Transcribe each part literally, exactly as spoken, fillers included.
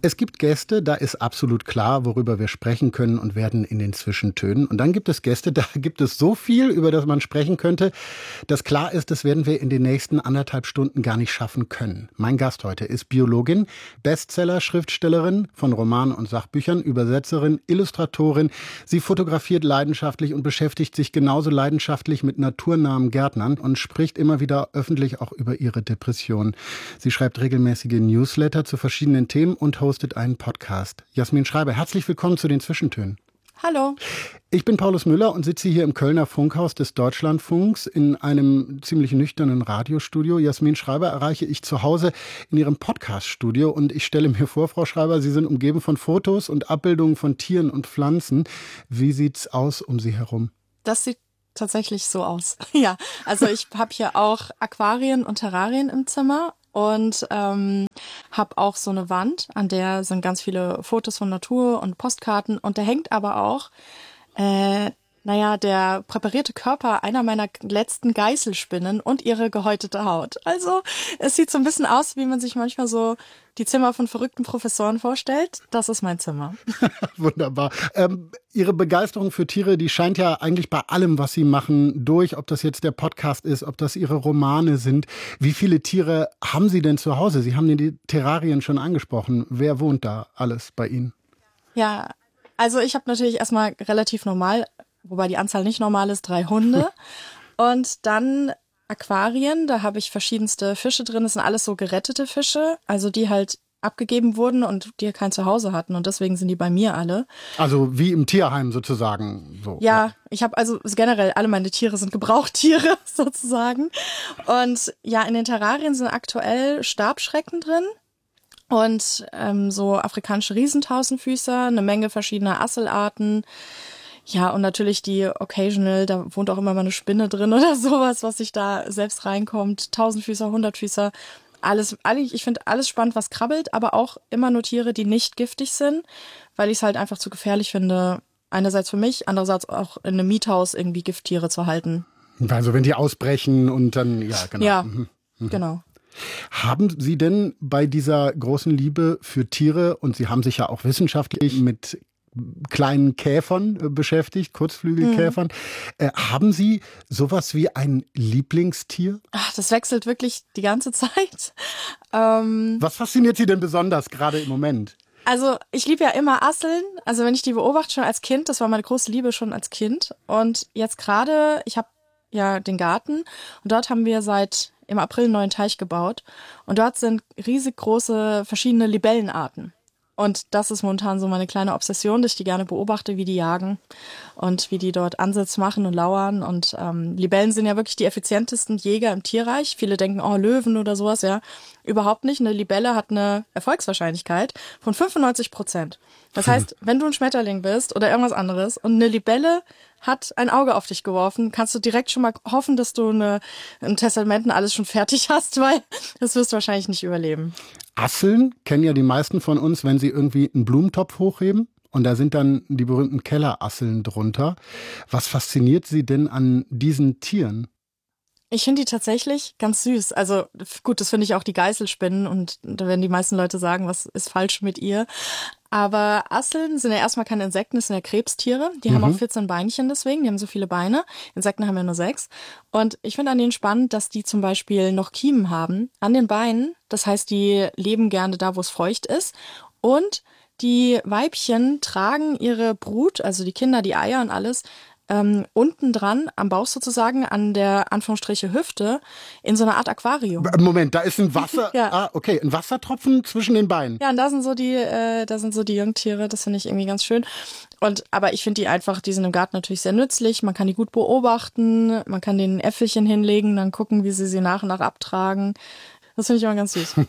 Es gibt Gäste, da ist absolut klar, worüber wir sprechen können und werden in den Zwischentönen. Und dann gibt es Gäste, da gibt es so viel, über das man sprechen könnte, dass klar ist, das werden wir in den nächsten anderthalb Stunden gar nicht schaffen können. Mein Gast heute ist Biologin, Bestseller-Schriftstellerin von Romanen und Sachbüchern, Übersetzerin, Illustratorin. Sie fotografiert leidenschaftlich und beschäftigt sich genauso leidenschaftlich mit naturnahen Gärtnern und spricht immer wieder öffentlich auch über ihre Depression. Sie schreibt regelmäßige Newsletter zu verschiedenen Themen und hostet einen Podcast. Jasmin Schreiber, herzlich willkommen zu den Zwischentönen. Hallo. Ich bin Paulus Müller und sitze hier im Kölner Funkhaus des Deutschlandfunks in einem ziemlich nüchternen Radiostudio. Jasmin Schreiber erreiche ich zu Hause in ihrem Podcaststudio und ich stelle mir vor, Frau Schreiber, Sie sind umgeben von Fotos und Abbildungen von Tieren und Pflanzen. Wie sieht's aus um Sie herum? Das sieht tatsächlich so aus. Ja, also ich habe hier auch Aquarien und Terrarien im Zimmer. Und ähm, habe auch so eine Wand, an der sind ganz viele Fotos von Natur und Postkarten. Und da hängt aber auch, äh, naja, der präparierte Körper einer meiner letzten Geißelspinnen und ihre gehäutete Haut. Also es sieht so ein bisschen aus, wie man sich manchmal so die Zimmer von verrückten Professoren vorstellt. Das ist mein Zimmer. Wunderbar. Ähm, Ihre Begeisterung für Tiere, die scheint ja eigentlich bei allem, was Sie machen, durch. Ob das jetzt der Podcast ist, ob das Ihre Romane sind. Wie viele Tiere haben Sie denn zu Hause? Sie haben die Terrarien schon angesprochen. Wer wohnt da alles bei Ihnen? Ja, also ich habe natürlich erstmal relativ normal, wobei die Anzahl nicht normal ist, drei Hunde. Und dann Aquarien, da habe ich verschiedenste Fische drin. Das sind alles so gerettete Fische, also die halt abgegeben wurden und die kein Zuhause hatten. Und deswegen sind die bei mir alle. Also wie im Tierheim sozusagen. So, ja, ja, ich habe also generell, alle meine Tiere sind Gebrauchtiere sozusagen. Und ja, in den Terrarien sind aktuell Stabschrecken drin. Und ähm, so afrikanische Riesentausendfüßer, eine Menge verschiedener Asselarten. Ja, und natürlich die Occasional, da wohnt auch immer mal eine Spinne drin oder sowas, was sich da selbst reinkommt. Tausendfüßer, Hundertfüßer, alles, ich finde alles spannend, was krabbelt, aber auch immer nur Tiere, die nicht giftig sind, weil ich es halt einfach zu gefährlich finde, einerseits für mich, andererseits auch in einem Miethaus irgendwie Gifttiere zu halten. Also wenn die ausbrechen und dann, ja, genau. Ja, mhm. Mhm. genau. Haben Sie denn bei dieser großen Liebe für Tiere, und Sie haben sich ja auch wissenschaftlich mit kleinen Käfern äh, beschäftigt, Kurzflügelkäfern, mhm. äh, haben Sie sowas wie ein Lieblingstier? Ach, das wechselt wirklich die ganze Zeit. Ähm, Was fasziniert Sie denn besonders gerade im Moment? Also ich liebe ja immer Asseln. Also wenn ich die beobachte schon als Kind, das war meine große Liebe schon als Kind. Und jetzt gerade, ich habe ja den Garten und dort haben wir seit im April einen neuen Teich gebaut. Und dort sind riesig große verschiedene Libellenarten. Und das ist momentan so meine kleine Obsession, dass ich die gerne beobachte, wie die jagen und wie die dort Ansitz machen und lauern. Und ähm, Libellen sind ja wirklich die effizientesten Jäger im Tierreich. Viele denken, oh, Löwen oder sowas, ja. Überhaupt nicht. Eine Libelle hat eine Erfolgswahrscheinlichkeit von fünfundneunzig Prozent. Das heißt, wenn du ein Schmetterling bist oder irgendwas anderes und eine Libelle hat ein Auge auf dich geworfen, kannst du direkt schon mal hoffen, dass du eine, im Testamenten alles schon fertig hast, weil das wirst du wahrscheinlich nicht überleben. Asseln kennen ja die meisten von uns, wenn sie irgendwie einen Blumentopf hochheben und da sind dann die berühmten Kellerasseln drunter. Was fasziniert Sie denn an diesen Tieren? Ich finde die tatsächlich ganz süß. Also gut, das finde ich auch die Geißelspinnen und da werden die meisten Leute sagen, was ist falsch mit ihr. Aber Asseln sind ja erstmal keine Insekten, das sind ja Krebstiere. Die mhm. haben auch vierzehn Beinchen deswegen, die haben so viele Beine. Insekten haben ja nur sechs. Und ich finde an denen spannend, dass die zum Beispiel noch Kiemen haben an den Beinen. Das heißt, die leben gerne da, wo es feucht ist. Und die Weibchen tragen ihre Brut, also die Kinder, die Eier und alles, Ähm, unten dran, am Bauch sozusagen, an der Anführungsstriche Hüfte, in so einer Art Aquarium. Moment, da ist ein Wasser, ja. ah, okay, ein Wassertropfen zwischen den Beinen. Ja, und da sind so die, äh, da sind so die Jungtiere, das finde ich irgendwie ganz schön. Und, aber ich finde die einfach, die sind im Garten natürlich sehr nützlich, man kann die gut beobachten, man kann denen Äpfelchen hinlegen, dann gucken, wie sie sie nach und nach abtragen. Das finde ich immer ganz süß.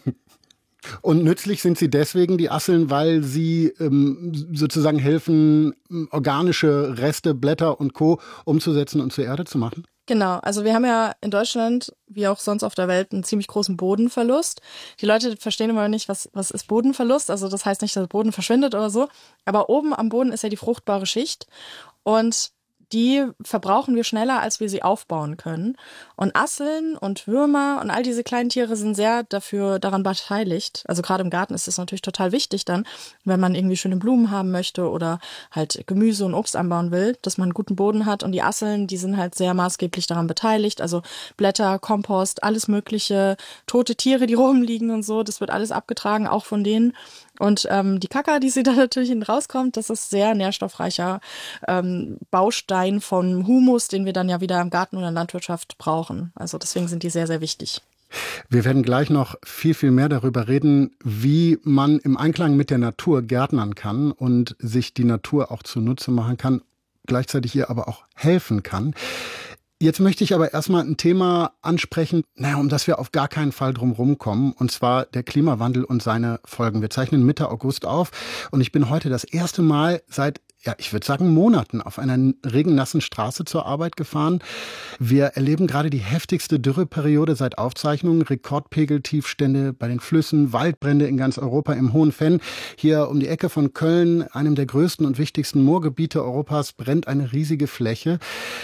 Und nützlich sind sie deswegen, die Asseln, weil sie ähm, sozusagen helfen, organische Reste, Blätter und Co. umzusetzen und zur Erde zu machen? Genau, also wir haben ja in Deutschland, wie auch sonst auf der Welt, einen ziemlich großen Bodenverlust. Die Leute verstehen immer nicht, was, was ist Bodenverlust. Also das heißt nicht, dass der Boden verschwindet oder so. Aber oben am Boden ist ja die fruchtbare Schicht. Und die verbrauchen wir schneller, als wir sie aufbauen können. Und Asseln und Würmer und all diese kleinen Tiere sind sehr dafür daran beteiligt. Also gerade im Garten ist es natürlich total wichtig dann, wenn man irgendwie schöne Blumen haben möchte oder halt Gemüse und Obst anbauen will, dass man einen guten Boden hat. Und die Asseln, die sind halt sehr maßgeblich daran beteiligt. Also Blätter, Kompost, alles mögliche, tote Tiere, die rumliegen und so, das wird alles abgetragen, auch von denen. Und ähm, die Kaka, die sie da natürlich hinten rauskommt, das ist sehr nährstoffreicher ähm, Baustein von Humus, den wir dann ja wieder im Garten oder in der Landwirtschaft brauchen. Also deswegen sind die sehr, sehr wichtig. Wir werden gleich noch viel, viel mehr darüber reden, wie man im Einklang mit der Natur gärtnern kann und sich die Natur auch zunutze machen kann, gleichzeitig ihr aber auch helfen kann. Jetzt möchte ich aber erstmal ein Thema ansprechen, naja, um das wir auf gar keinen Fall drum rumkommen, und zwar der Klimawandel und seine Folgen. Wir zeichnen Mitte August auf und ich bin heute das erste Mal seit, ja, ich würde sagen Monaten auf einer regennassen Straße zur Arbeit gefahren. Wir erleben gerade die heftigste Dürreperiode seit Aufzeichnungen, Rekordpegeltiefstände bei den Flüssen, Waldbrände in ganz Europa im Hohen Venn. Hier um die Ecke von Köln, einem der größten und wichtigsten Moorgebiete Europas, brennt eine riesige Fläche.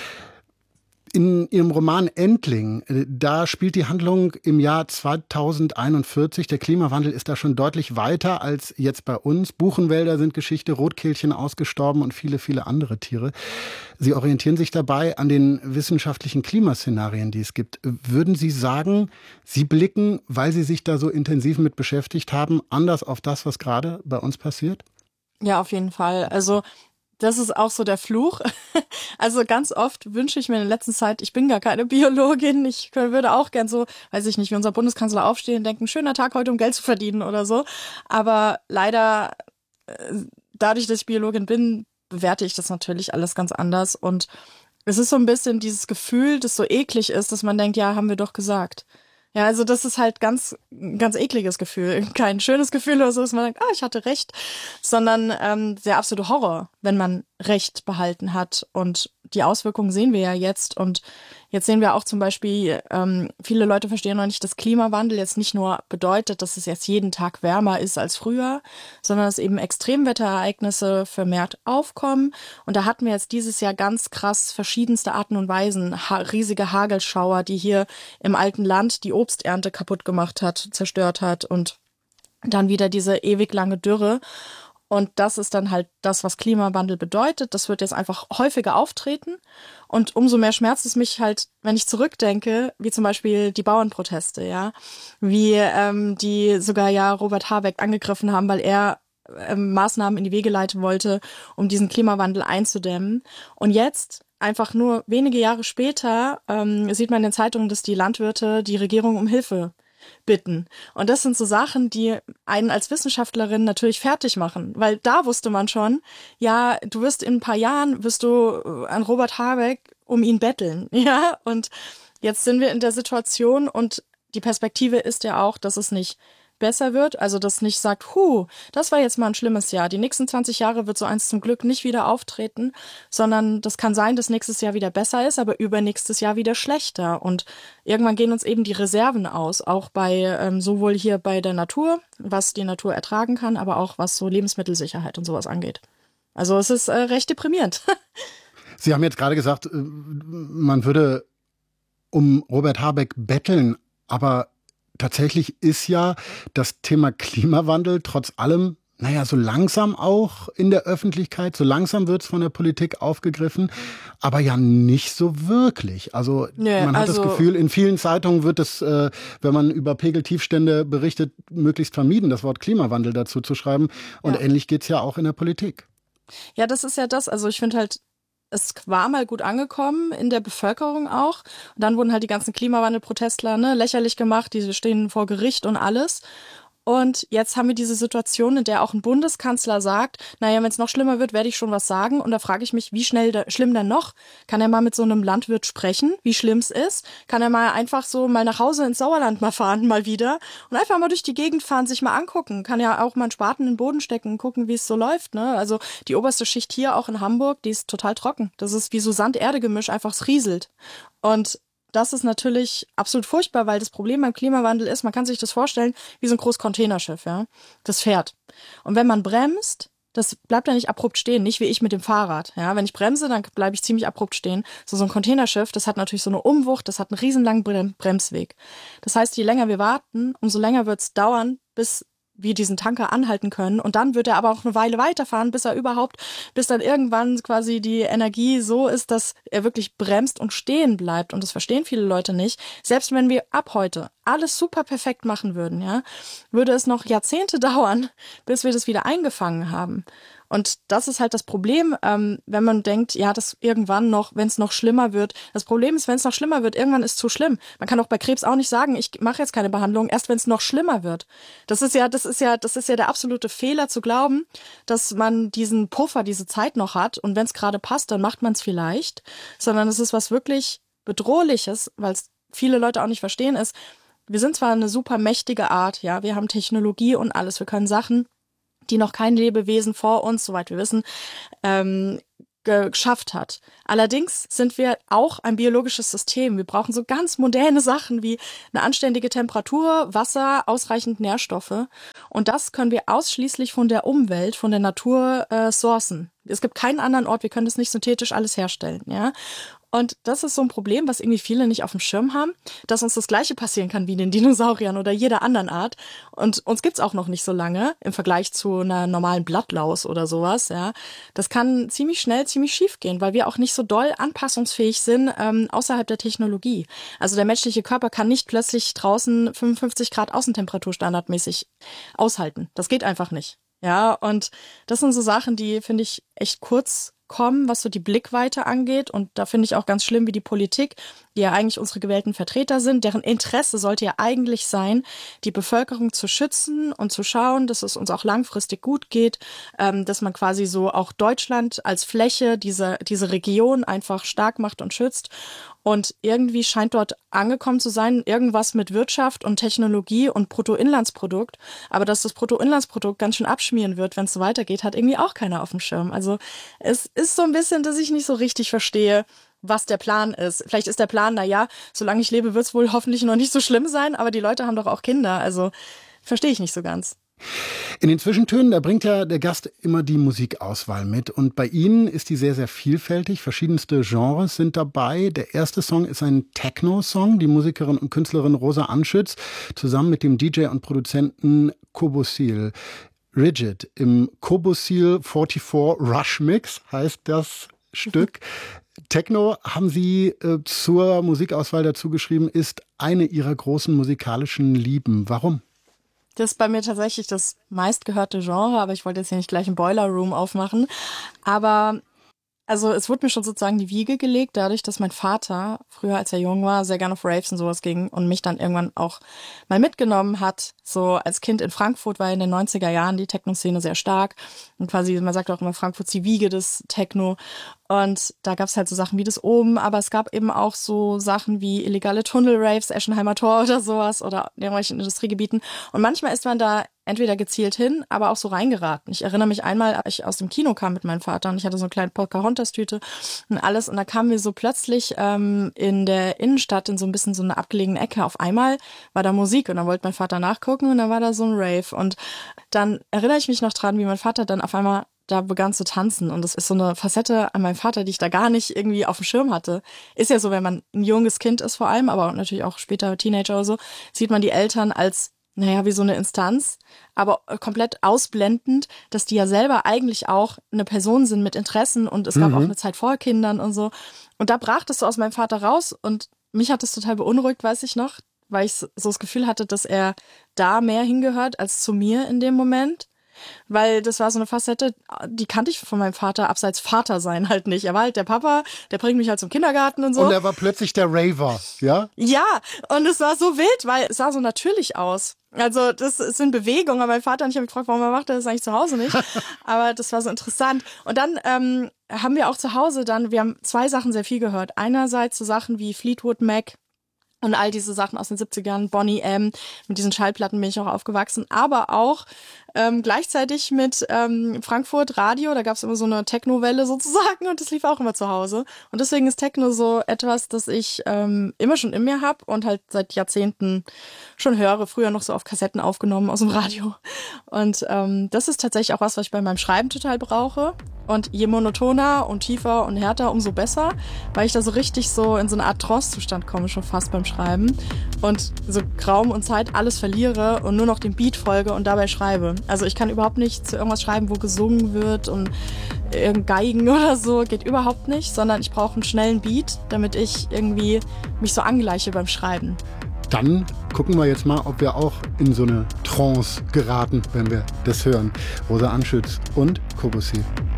In Ihrem Roman Endling, da spielt die Handlung im Jahr zweitausendeinundvierzig. Der Klimawandel ist da schon deutlich weiter als jetzt bei uns. Buchenwälder sind Geschichte, Rotkehlchen ausgestorben und viele, viele andere Tiere. Sie orientieren sich dabei an den wissenschaftlichen Klimaszenarien, die es gibt. Würden Sie sagen, Sie blicken, weil Sie sich da so intensiv mit beschäftigt haben, anders auf das, was gerade bei uns passiert? Ja, auf jeden Fall. Also das ist auch so der Fluch. Also ganz oft wünsche ich mir in der letzten Zeit, ich bin gar keine Biologin, ich würde auch gern so, weiß ich nicht, wie unser Bundeskanzler aufstehen und denken, schöner Tag heute, um Geld zu verdienen oder so. Aber leider, dadurch, dass ich Biologin bin, bewerte ich das natürlich alles ganz anders. Und es ist so ein bisschen dieses Gefühl, das so eklig ist, dass man denkt, ja, haben wir doch gesagt. Ja, also das ist halt ganz, ganz ekliges Gefühl. Kein schönes Gefühl oder so, dass man denkt, ah, ich hatte recht, sondern ähm, der absolute Horror, wenn man Recht behalten hat. Und die Auswirkungen sehen wir ja jetzt. Und jetzt sehen wir auch zum Beispiel, ähm, viele Leute verstehen noch nicht, dass Klimawandel jetzt nicht nur bedeutet, dass es jetzt jeden Tag wärmer ist als früher, sondern dass eben Extremwetterereignisse vermehrt aufkommen. Und da hatten wir jetzt dieses Jahr ganz krass verschiedenste Arten und Weisen, ha- riesige Hagelschauer, die hier im alten Land die Obsternte kaputt gemacht hat, zerstört hat und dann wieder diese ewig lange Dürre. Und das ist dann halt das, was Klimawandel bedeutet. Das wird jetzt einfach häufiger auftreten. Und umso mehr schmerzt es mich halt, wenn ich zurückdenke, wie zum Beispiel die Bauernproteste, ja. Wie ähm, die sogar ja Robert Habeck angegriffen haben, weil er ähm, Maßnahmen in die Wege leiten wollte, um diesen Klimawandel einzudämmen. Und jetzt, einfach nur wenige Jahre später, ähm, sieht man in den Zeitungen, dass die Landwirte die Regierung um Hilfe bitten. Und das sind so Sachen, die einen als Wissenschaftlerin natürlich fertig machen, weil da wusste man schon, ja, du wirst in ein paar Jahren, wirst du an Robert Habeck um ihn betteln, ja, und jetzt sind wir in der Situation und die Perspektive ist ja auch, dass es nicht besser wird, also das nicht sagt, hu, das war jetzt mal ein schlimmes Jahr, die nächsten zwanzig Jahre wird so eins zum Glück nicht wieder auftreten, sondern das kann sein, dass nächstes Jahr wieder besser ist, aber übernächstes Jahr wieder schlechter und irgendwann gehen uns eben die Reserven aus, auch bei, ähm, sowohl hier bei der Natur, was die Natur ertragen kann, aber auch was so Lebensmittelsicherheit und sowas angeht. Also es ist äh, recht deprimierend. Sie haben jetzt gerade gesagt, man würde um Robert Habeck betteln, aber tatsächlich ist ja das Thema Klimawandel trotz allem, naja, so langsam auch in der Öffentlichkeit, so langsam wird es von der Politik aufgegriffen, aber ja nicht so wirklich. Also Nö, man hat also, das Gefühl, in vielen Zeitungen wird es, äh, wenn man über Pegeltiefstände berichtet, möglichst vermieden, das Wort Klimawandel dazu zu schreiben. Und ja. Ähnlich geht's ja auch in der Politik. Ja, das ist ja das. Also ich finde halt, es war mal gut angekommen in der Bevölkerung auch. Und dann wurden halt die ganzen Klimawandelprotestler ne, lächerlich gemacht, die stehen vor Gericht und alles. Und jetzt haben wir diese Situation, in der auch ein Bundeskanzler sagt, naja, wenn es noch schlimmer wird, werde ich schon was sagen. Und da frage ich mich, wie schnell da, schlimm dann noch? Kann er mal mit so einem Landwirt sprechen, wie schlimm es ist? Kann er mal einfach so mal nach Hause ins Sauerland mal fahren, mal wieder? Und einfach mal durch die Gegend fahren, sich mal angucken. Kann ja auch mal einen Spaten in den Boden stecken, gucken, wie es so läuft. Ne? Also die oberste Schicht hier auch in Hamburg, die ist total trocken. Das ist wie so Sand-Erde-Gemisch, einfach es rieselt. Und das ist natürlich absolut furchtbar, weil das Problem beim Klimawandel ist, man kann sich das vorstellen wie so ein großes Containerschiff, ja. Das fährt. Und wenn man bremst, das bleibt ja nicht abrupt stehen, nicht wie ich mit dem Fahrrad. Ja, wenn ich bremse, dann bleibe ich ziemlich abrupt stehen. So, so ein Containerschiff, das hat natürlich so eine Umwucht, das hat einen riesenlangen Brem- Bremsweg. Das heißt, je länger wir warten, umso länger wird es dauern, bis wir diesen Tanker anhalten können. Und dann wird er aber auch eine Weile weiterfahren, bis er überhaupt, bis dann irgendwann quasi die Energie so ist, dass er wirklich bremst und stehen bleibt. Und das verstehen viele Leute nicht. Selbst wenn wir ab heute alles super perfekt machen würden, ja, würde es noch Jahrzehnte dauern, bis wir das wieder eingefangen haben. Und das ist halt das Problem, ähm, wenn man denkt, ja, das irgendwann noch, wenn es noch schlimmer wird. Das Problem ist, wenn es noch schlimmer wird, irgendwann ist es zu schlimm. Man kann auch bei Krebs auch nicht sagen, ich mache jetzt keine Behandlung, erst wenn es noch schlimmer wird. Das ist ja, das ist ja, das ist ja der absolute Fehler zu glauben, dass man diesen Puffer, diese Zeit noch hat und wenn es gerade passt, dann macht man es vielleicht. Sondern es ist was wirklich Bedrohliches, weil es viele Leute auch nicht verstehen, ist, wir sind zwar eine super mächtige Art, ja, wir haben Technologie und alles, wir können Sachen, die noch kein Lebewesen vor uns, soweit wir wissen, ähm, geschafft hat. Allerdings sind wir auch ein biologisches System. Wir brauchen so ganz moderne Sachen wie eine anständige Temperatur, Wasser, ausreichend Nährstoffe. Und das können wir ausschließlich von der Umwelt, von der Natur äh, sourcen. Es gibt keinen anderen Ort, wir können das nicht synthetisch alles herstellen, ja. Und das ist so ein Problem, was irgendwie viele nicht auf dem Schirm haben, dass uns das Gleiche passieren kann wie den Dinosauriern oder jeder anderen Art. Und uns gibt's auch noch nicht so lange im Vergleich zu einer normalen Blattlaus oder sowas. Ja, das kann ziemlich schnell, ziemlich schief gehen, weil wir auch nicht so doll anpassungsfähig sind ähm, außerhalb der Technologie. Also der menschliche Körper kann nicht plötzlich draußen fünfundfünfzig Grad Außentemperatur standardmäßig aushalten. Das geht einfach nicht. Ja, und das sind so Sachen, die finde ich echt kurz kommen, was so die Blickweite angeht. Und da finde ich auch ganz schlimm, wie die Politik, die ja eigentlich unsere gewählten Vertreter sind, deren Interesse sollte ja eigentlich sein, die Bevölkerung zu schützen und zu schauen, dass es uns auch langfristig gut geht, ähm, dass man quasi so auch Deutschland als Fläche, diese, diese Region einfach stark macht und schützt. Und irgendwie scheint dort angekommen zu sein, irgendwas mit Wirtschaft und Technologie und Bruttoinlandsprodukt. Aber dass das Bruttoinlandsprodukt ganz schön abschmieren wird, wenn es so weitergeht, hat irgendwie auch keiner auf dem Schirm. Also es ist so ein bisschen, dass ich nicht so richtig verstehe, was der Plan ist. Vielleicht ist der Plan, na ja, solange ich lebe, wird es wohl hoffentlich noch nicht so schlimm sein, aber die Leute haben doch auch Kinder. Also verstehe ich nicht so ganz. In den Zwischentönen, da bringt ja der Gast immer die Musikauswahl mit. Und bei Ihnen ist die sehr, sehr vielfältig. Verschiedenste Genres sind dabei. Der erste Song ist ein Techno-Song. Die Musikerin und Künstlerin Rosa Anschütz zusammen mit dem D J und Produzenten Kobosil. Rigid im Kobosil vierundvierzig Rush Mix heißt das Stück. Techno, haben Sie äh, zur Musikauswahl dazu geschrieben, ist eine Ihrer großen musikalischen Lieben. Warum? Das ist bei mir tatsächlich das meistgehörte Genre, aber ich wollte jetzt hier nicht gleich einen Boiler Room aufmachen. Aber also es wurde mir schon sozusagen die Wiege gelegt, dadurch, dass mein Vater früher, als er jung war, sehr gerne auf Raves und sowas ging und mich dann irgendwann auch mal mitgenommen hat. So als Kind in Frankfurt war in den neunziger Jahren die Techno-Szene sehr stark. Und quasi, man sagt auch immer, Frankfurt ist die Wiege des Techno. Und da gab es halt so Sachen wie das Oben, aber es gab eben auch so Sachen wie illegale Tunnel-Raves, Eschenheimer Tor oder sowas oder in irgendwelchen Industriegebieten. Und manchmal ist man da entweder gezielt hin, aber auch so reingeraten. Ich erinnere mich einmal, als ich aus dem Kino kam mit meinem Vater und ich hatte so eine kleine Pocahontas-Tüte und alles und da kamen wir so plötzlich ähm, in der Innenstadt in so ein bisschen so eine abgelegene Ecke. Auf einmal war da Musik und dann wollte mein Vater nachgucken und dann war da so ein Rave und dann erinnere ich mich noch dran, wie mein Vater dann auf einmal da begann zu tanzen und das ist so eine Facette an meinem Vater, die ich da gar nicht irgendwie auf dem Schirm hatte. Ist ja so, wenn man ein junges Kind ist vor allem, aber natürlich auch später Teenager oder so, sieht man die Eltern als, naja, wie so eine Instanz, aber komplett ausblendend, dass die ja selber eigentlich auch eine Person sind mit Interessen und es gab mhm. auch eine Zeit vor Kindern und so. Und da brach das so aus meinem Vater raus und mich hat das total beunruhigt, weiß ich noch, weil ich so das Gefühl hatte, dass er da mehr hingehört als zu mir in dem Moment. Weil das war so eine Facette, die kannte ich von meinem Vater, abseits Vater sein halt nicht. Er war halt der Papa, der bringt mich halt zum Kindergarten und so. Und er war plötzlich der Raver, ja? Ja, und es war so wild, weil es sah so natürlich aus. Also das sind Bewegungen, aber mein Vater und ich haben mich gefragt, warum macht er das eigentlich zu Hause nicht? Aber das war so interessant. Und dann ähm, haben wir auch zu Hause dann, wir haben zwei Sachen sehr viel gehört. Einerseits so Sachen wie Fleetwood Mac, Und all diese Sachen aus den siebzigern, Boney M., mit diesen Schallplatten bin ich auch aufgewachsen, aber auch ähm, gleichzeitig mit ähm, Frankfurt Radio, da gab es immer so eine Techno-Welle sozusagen und das lief auch immer zu Hause. Und deswegen ist Techno so etwas, das ich ähm, immer schon in mir habe und halt seit Jahrzehnten schon höre, früher noch so auf Kassetten aufgenommen aus dem Radio. Und ähm, das ist tatsächlich auch was, was ich bei meinem Schreiben total brauche. Und je monotoner und tiefer und härter, umso besser, weil ich da so richtig so in so eine Art Trance-Zustand komme, schon fast beim Schreiben. Und so Raum und Zeit alles verliere und nur noch dem Beat folge und dabei schreibe. Also ich kann überhaupt nicht zu irgendwas schreiben, wo gesungen wird und Geigen oder so, geht überhaupt nicht, sondern ich brauche einen schnellen Beat, damit ich irgendwie mich so angleiche beim Schreiben. Dann gucken wir jetzt mal, ob wir auch in so eine Trance geraten, wenn wir das hören. Rosa Anschütz und Kobusi.